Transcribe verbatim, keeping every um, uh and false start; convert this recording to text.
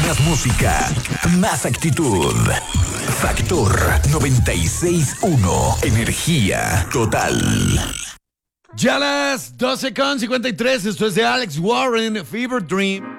Más música, más actitud. Factor noventa y seis punto uno. Energía total. Ya las doce con cincuenta y tres. Esto es de Alex Warren, Fever Dream.